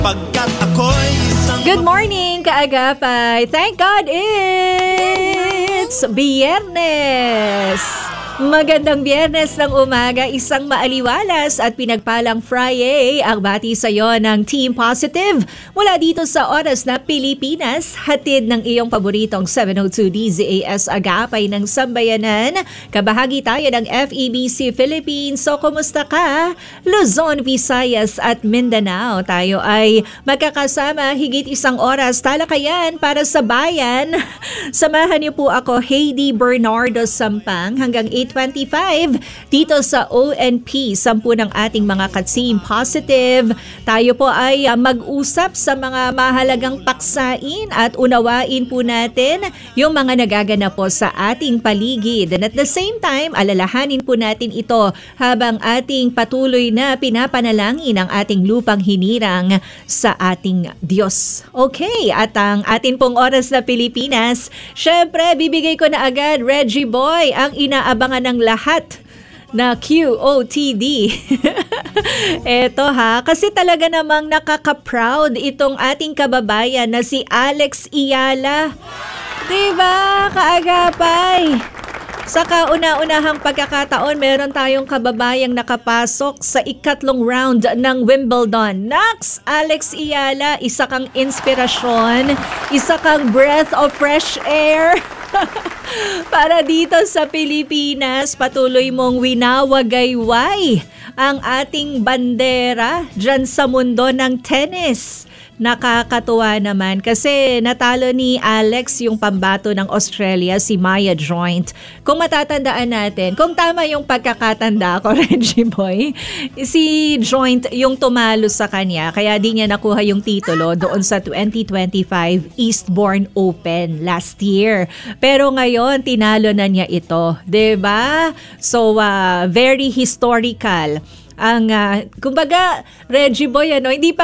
Good morning, kaagapay. Thank God it's Biyernes. Magandang Biyernes ng umaga, isang maaliwalas at pinagpalang Friday ang bati sa iyo ng Team Positive. Mula dito sa oras na Pilipinas, hatid ng iyong paboritong 702 DZAS Agapay ng Sambayanan. Kabahagi tayo ng FEBC Philippines. So, kumusta ka? Luzon, Visayas at Mindanao. Tayo ay magkakasama higit isang oras talakayan para sa bayan. Samahan niyo po ako, Heidi Bernardo Sampang, hanggang 8:25 dito sa ONP, 10 ng ating mga ka-Team Positive. Tayo po ay mag-usap sa mga mahalagang paksain at unawain po natin yung mga nagaganap po sa ating paligid. And at the same time, alalahanin po natin ito habang ating patuloy na pinapanalangin ang ating lupang hinirang sa ating Diyos. Okay, at ang atin pong oras na Pilipinas, syempre bibigay ko na agad, Reggie Boy, ang inaabangan ng lahat na QOTD. Eto ha, kasi talaga namang nakaka-proud itong ating kababayan na si Alex Iyala. Diba, kaagapay? Sa kauna-unahang pagkakataon, meron tayong kababayang nakapasok sa ikatlong round ng Wimbledon. Nax, Alex Iyala, isa kang inspirasyon, isa kang breath of fresh air. Para dito sa Pilipinas, patuloy mong winawagayway ang ating bandera dyan sa mundo ng tennis. Nakakatuwa naman kasi natalo ni Alex yung pambato ng Australia, si Maya Joint. Kung matatandaan natin, kung tama yung pagkakatanda ko, Reggie Boy, si Joint yung tumalo sa kanya, kaya di niya nakuha yung titulo doon sa 2025 Eastbourne Open last year. Pero ngayon, tinalo na niya ito. 'Di ba? So, very historical. Ang, kumbaga, Reggie Boy, hindi pa